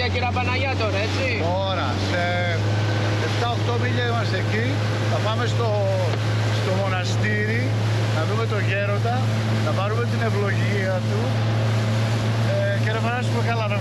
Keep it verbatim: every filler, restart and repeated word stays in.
για Κυραπαναγιά τώρα, έτσι. Τώρα, σε επτά οκτώ μίλια είμαστε εκεί. Θα πάμε στο, στο μοναστήρι, να δούμε τον Γέροντα, να πάρουμε την ευλογία του ε, και να περάσουμε καλά.